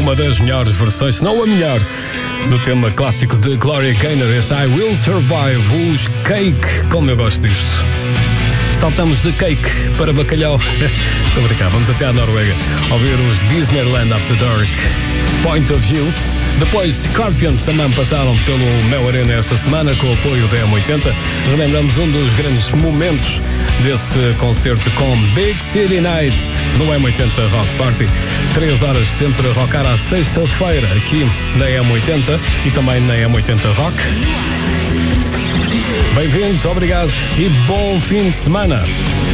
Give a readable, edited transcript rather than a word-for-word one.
uma das melhores versões, se não a melhor, do tema clássico de Gloria Gaynor, este I Will Survive, os Cake, como eu gosto disto. Saltamos de Cake para bacalhau. Estou a brincar, vamos até à Noruega ouvir os Disneyland After Dark, Point of View. Depois, Scorpions também passaram pelo Mel Arena esta semana com o apoio da M80. Relembramos um dos grandes momentos desse concerto com Big City Nights no M80 Rock Party. 3 horas sempre a rockar à sexta-feira aqui na M80 e também na M80 Rock. Bem-vindos, obrigado e bom fim de semana.